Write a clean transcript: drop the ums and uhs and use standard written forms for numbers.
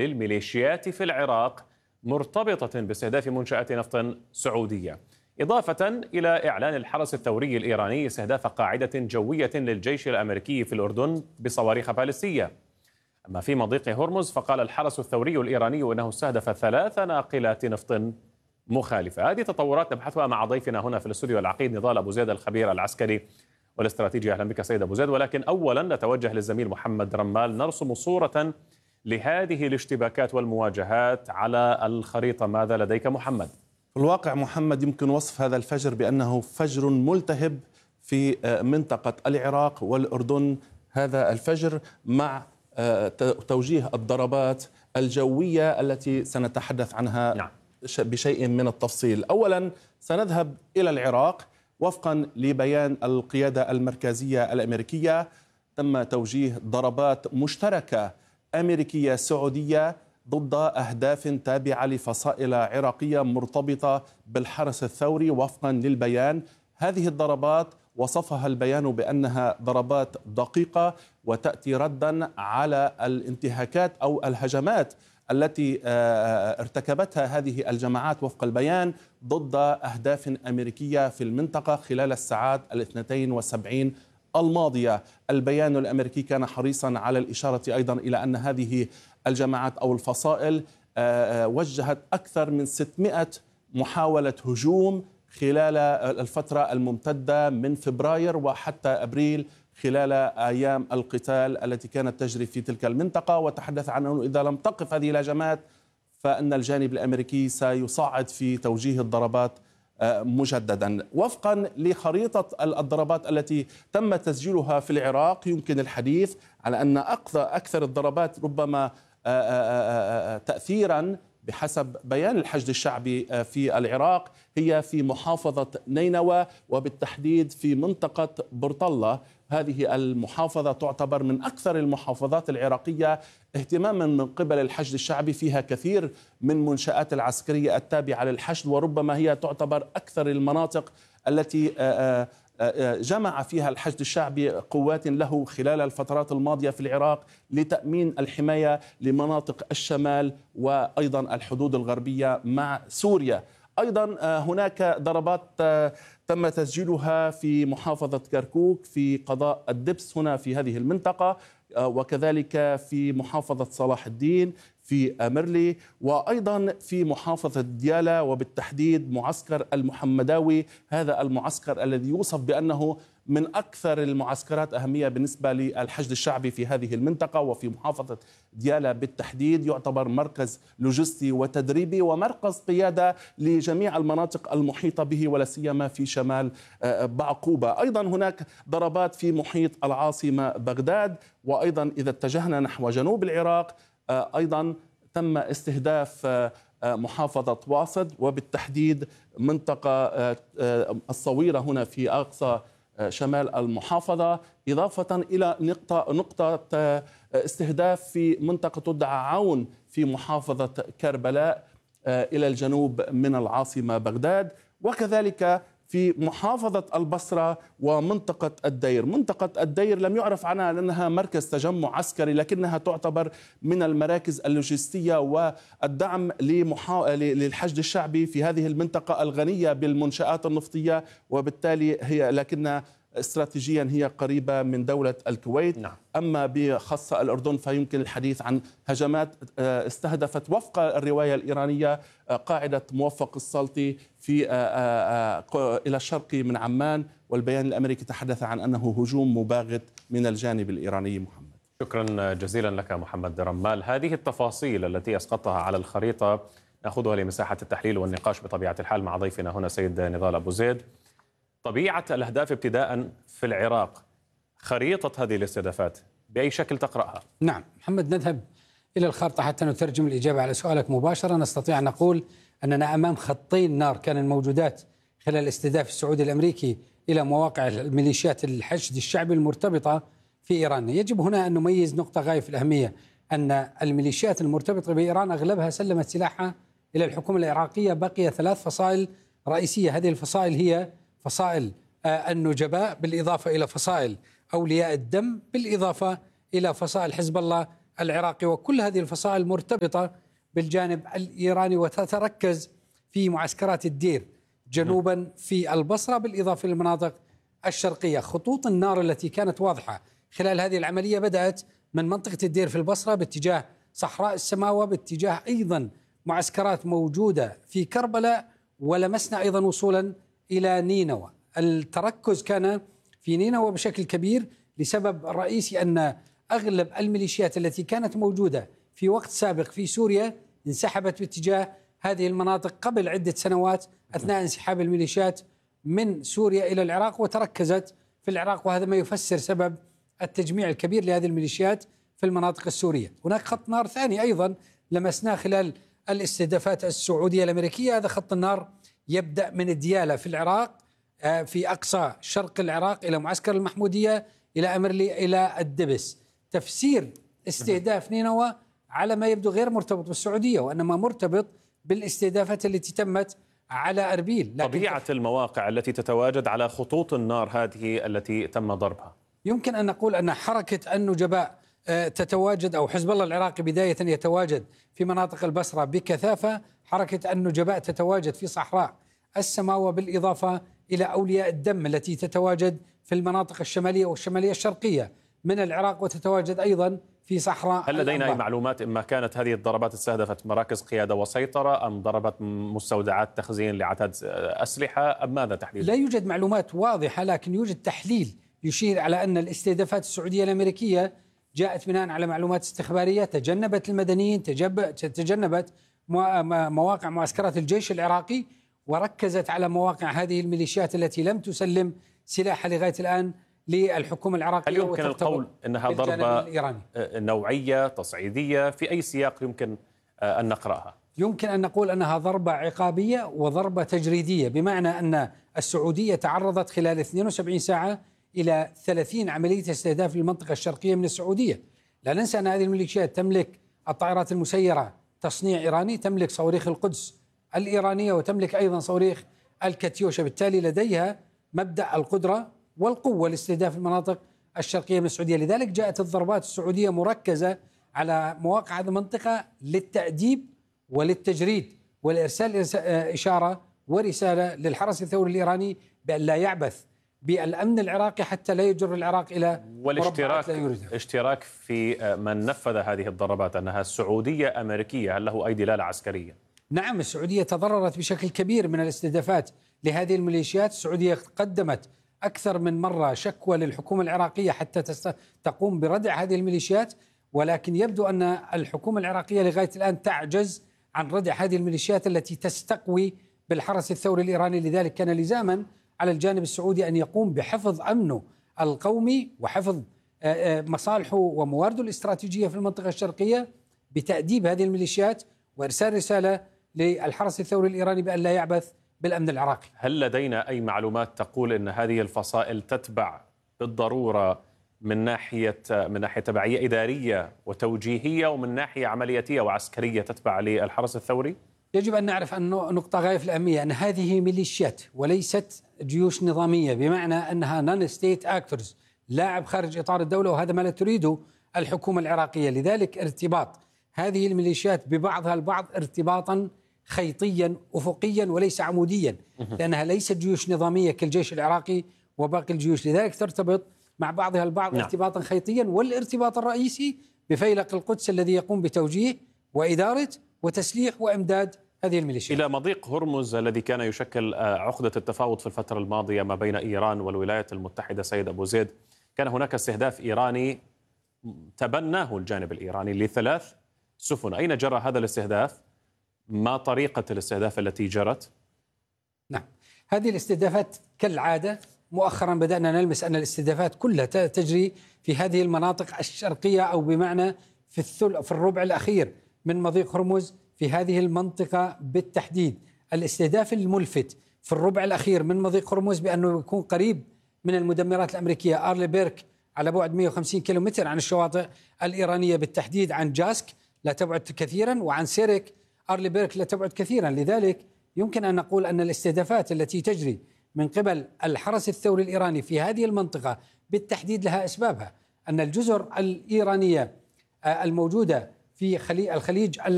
للميليشيات في العراق مرتبطة باستهداف منشآت نفط سعودية، إضافة إلى إعلان الحرس الثوري الإيراني استهداف قاعدة جوية للجيش الأمريكي في الأردن بصواريخ باليستية. أما في مضيق هرمز فقال الحرس الثوري الإيراني أنه استهدف 3 ناقلات نفط مخالفة. هذه تطورات نبحثها مع ضيفنا هنا في الاستوديو العقيد نضال أبو زيد الخبير العسكري والاستراتيجي. أهلا بك سيد أبو زيد، ولكن أولا نتوجه للزميل محمد رمال نرسم صورة لهذه الاشتباكات والمواجهات على الخريطة. ماذا لديك محمد؟ في الواقع محمد يمكن وصف هذا الفجر بأنه فجر ملتهب في منطقة العراق والأردن. هذا الفجر مع توجيه الضربات الجوية التي سنتحدث عنها بشيء من التفصيل. أولا سنذهب إلى العراق. وفقا لبيان القيادة المركزية الأمريكية تم توجيه ضربات مشتركة أمريكية سعودية ضد أهداف تابعة لفصائل عراقية مرتبطة بالحرس الثوري. وفقا للبيان هذه الضربات وصفها البيان بأنها ضربات دقيقة وتأتي ردا على الانتهاكات أو الهجمات التي ارتكبتها هذه الجماعات وفق البيان ضد أهداف أمريكية في المنطقة خلال الساعات 72 الماضية. البيان الأمريكي كان حريصا على الإشارة أيضا إلى أن هذه الجماعات أو الفصائل وجهت أكثر من 600 محاولة هجوم خلال الفترة الممتدة من فبراير وحتى أبريل خلال أيام القتال التي كانت تجري في تلك المنطقة. وتحدث عن أنه إذا لم تقف هذه الهجمات فإن الجانب الأمريكي سيصعد في توجيه الضربات مجددا. وفقا لخريطة الضربات التي تم تسجيلها في العراق يمكن الحديث على أن أكثر الضربات ربما تأثيرا بحسب بيان الحشد الشعبي في العراق هي في محافظة نينوى وبالتحديد في منطقة برطلة. هذه المحافظة تعتبر من أكثر المحافظات العراقية اهتماما من قبل الحشد الشعبي، فيها كثير من منشآت العسكرية التابعة للحشد وربما هي تعتبر أكثر المناطق التي جمع فيها الحشد الشعبي قوات له خلال الفترات الماضية في العراق لتأمين الحماية لمناطق الشمال وأيضا الحدود الغربية مع سوريا. أيضا هناك ضربات تم تسجيلها في محافظة كركوك في قضاء الدبس هنا في هذه المنطقة، وكذلك في محافظة صلاح الدين في أمرلي، وأيضا في محافظة ديالى وبالتحديد معسكر المحمداوي. هذا المعسكر الذي يوصف بأنه من أكثر المعسكرات أهمية بالنسبة للحشد الشعبي في هذه المنطقة. وفي محافظة ديالى بالتحديد يعتبر مركز لوجستي وتدريبي ومركز قيادة لجميع المناطق المحيطة به ولا سيما في شمال بعقوبة. أيضا هناك ضربات في محيط العاصمة بغداد. وأيضا إذا اتجهنا نحو جنوب العراق أيضا تم استهداف محافظة واصد وبالتحديد منطقة الصويرة هنا في أقصى شمال المحافظة، إضافة إلى نقطة استهداف في منطقة تدعى عون في محافظة كربلاء إلى الجنوب من العاصمة بغداد، وكذلك في محافظة البصرة ومنطقة الدير. منطقة الدير لم يعرف عنها لأنها مركز تجمع عسكري لكنها تعتبر من المراكز اللوجستية والدعم للحشد الشعبي في هذه المنطقة الغنية بالمنشآت النفطية، وبالتالي هي لكنها استراتيجيا هي قريبة من دولة الكويت. أما بخاصة الأردن فيمكن الحديث عن هجمات استهدفت وفق الرواية الإيرانية قاعدة موفق السلطي في إلى الشرق من عمان، والبيان الأمريكي تحدث عن أنه هجوم مباغت من الجانب الإيراني. محمد، شكرا جزيلا لك محمد رمال. هذه التفاصيل التي أسقطها على الخريطة نأخذها لمساحة التحليل والنقاش بطبيعة الحال مع ضيفنا هنا سيد نضال أبو زيد. طبيعة الأهداف ابتداء في العراق، خريطة هذه الاستهدافات بأي شكل تقرأها؟ نعم محمد، نذهب إلى الخارطة حتى نترجم الإجابة على سؤالك مباشرة. نستطيع أن نقول أننا أمام خطين نار كان الموجودات خلال الاستهداف السعودي الأمريكي إلى مواقع الميليشيات الحشد الشعبي المرتبطة في إيران. يجب هنا أن نميز نقطة غاية في الأهمية، أن الميليشيات المرتبطة بإيران أغلبها سلمت سلاحها إلى الحكومة العراقية. بقي 3 فصائل رئيسية، هذه الفصائل هي فصائل النجباء بالإضافة إلى فصائل أولياء الدم بالإضافة إلى فصائل حزب الله العراقي، وكل هذه الفصائل مرتبطة بالجانب الإيراني وتتركز في معسكرات الدير جنوبا في البصرة بالإضافة للمناطق الشرقية. خطوط النار التي كانت واضحة خلال هذه العملية بدأت من منطقة الدير في البصرة باتجاه صحراء السماوة، باتجاه أيضا معسكرات موجودة في كربلاء، ولمسنا أيضا وصولا إلى نينوى. التركز كان في نينوى بشكل كبير لسبب رئيسي أن أغلب الميليشيات التي كانت موجودة في وقت سابق في سوريا انسحبت باتجاه هذه المناطق قبل عدة سنوات أثناء انسحاب الميليشيات من سوريا إلى العراق وتركزت في العراق، وهذا ما يفسر سبب التجميع الكبير لهذه الميليشيات في المناطق السورية. هناك خط نار ثاني أيضا لمسناه خلال الاستهدافات السعودية الأمريكية، هذا خط النار يبدأ من الديالى في العراق في أقصى شرق العراق إلى معسكر المحمودية إلى أمرلي إلى الدبس. تفسير استهداف نينوى على ما يبدو غير مرتبط بالسعودية، وإنما مرتبط بالاستهدافات التي تمت على أربيل. طبيعة المواقع التي تتواجد على خطوط النار هذه التي تم ضربها، يمكن أن نقول أن حركة النجباء تتواجد، أو حزب الله العراقي بداية يتواجد في مناطق البصرة بكثافة، حركة النجباء تتواجد في صحراء السماوة، بالإضافة إلى أولياء الدم التي تتواجد في المناطق الشمالية والشمالية الشرقية من العراق، وتتواجد أيضا في صحراء. هل لدينا أي معلومات إما كانت هذه الضربات استهدفت مراكز قيادة وسيطرة أم ضربت مستودعات تخزين لعدد أسلحة أم ماذا تحديدا؟ لا يوجد معلومات واضحة، لكن يوجد تحليل يشير على أن الاستهدافات السعودية الأمريكية جاءت بناء على معلومات استخبارية، تجنبت المدنيين، تجنبت مواقع معسكرات الجيش العراقي، وركزت على مواقع هذه الميليشيات التي لم تسلم سلاحها لغاية الآن للحكومة العراقية. هل يمكن القول أنها ضربة نوعية تصعيدية؟ في أي سياق يمكن أن نقرأها؟ يمكن أن نقول أنها ضربة عقابية وضربة تجريدية، بمعنى أن السعودية تعرضت خلال 72 ساعة إلى 30 عملية استهداف للمنطقة الشرقية من السعودية. لا ننسى أن هذه الميليشيات تملك الطائرات المسيرة تصنيع إيراني، تملك صواريخ القدس الإيرانية، وتملك أيضا صواريخ الكاتيوشا، بالتالي لديها مبدأ القدرة والقوة لاستهداف المناطق الشرقية من السعودية. لذلك جاءت الضربات السعودية مركزة على مواقع هذه المنطقة للتأديب وللتجريد والإرسال إشارة ورسالة للحرس الثوري الإيراني بأن لا يعبث بالأمن العراقي حتى لا يجر العراق إلى والاشتراك في من نفذ هذه الضربات أنها سعودية أمريكية، هل له أي دلالة عسكرية؟ نعم، السعودية تضررت بشكل كبير من الاستهدافات لهذه الميليشيات. السعودية قدمت أكثر من مرة شكوى للحكومة العراقية حتى تقوم بردع هذه الميليشيات، ولكن يبدو أن الحكومة العراقية لغاية الآن تعجز عن ردع هذه الميليشيات التي تستقوي بالحرس الثوري الإيراني. لذلك كان لزاما على الجانب السعودي أن يقوم بحفظ أمنه القومي وحفظ مصالحه وموارده الاستراتيجية في المنطقة الشرقية بتأديب هذه الميليشيات وإرسال رسالة للحرس الثوري الإيراني بأن لا يعبث بالأمن العراقي. هل لدينا أي معلومات تقول أن هذه الفصائل تتبع بالضرورة من ناحية تبعية إدارية وتوجيهية ومن ناحية عملياتية وعسكرية تتبع للحرس الثوري؟ يجب أن نعرف أن نقطة غاية في الأهمية أن هذه ميليشيات وليست جيوش نظامية، بمعنى أنها نون ستيت أكتورز، لاعب خارج إطار الدولة، وهذا ما لا تريده الحكومة العراقية. لذلك ارتباط هذه الميليشيات ببعضها البعض ارتباطا خيطيا أفقيا وليس عموديا، لأنها ليست جيوش نظامية كالجيش العراقي وباقي الجيوش، لذلك ترتبط مع بعضها البعض ارتباطا خيطيا. والارتباط الرئيسي بفيلق القدس الذي يقوم بتوجيه وإدارة وتسليح وإمداد هذه الميليشيات. إلى مضيق هرمز الذي كان يشكل عقدة التفاوض في الفترة الماضية ما بين إيران والولايات المتحدة، سيد أبو زيد، كان هناك استهداف إيراني تبناه الجانب الإيراني ل3 سفن. أين جرى هذا الاستهداف؟ ما طريقة الاستهداف التي جرت؟ نعم، هذه الاستهدافات كالعادة مؤخرا بدأنا نلمس أن الاستهدافات كلها تجري في هذه المناطق الشرقية، أو بمعنى في الربع الأخير من مضيق هرمز، في هذه المنطقة بالتحديد. الاستهداف الملفت في الربع الأخير من مضيق هرمز بأنه يكون قريب من المدمرات الأمريكية أرلي بيرك على بعد 150 كيلومتر عن الشواطئ الإيرانية، بالتحديد عن جاسك لا تبعد كثيرا، وعن سيرك أرلي بيرك لا تبعد كثيرا. لذلك يمكن أن نقول أن الاستهدافات التي تجري من قبل الحرس الثوري الإيراني في هذه المنطقة بالتحديد لها أسبابها. أن الجزر الإيرانية الموجودة في الخليج